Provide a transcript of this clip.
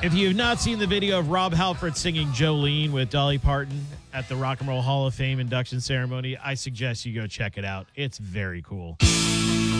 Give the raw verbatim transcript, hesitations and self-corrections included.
If you have not seen the video of Rob Halford singing Jolene with Dolly Parton at the Rock and Roll Hall of Fame induction ceremony, I suggest you go check it out. It's very cool.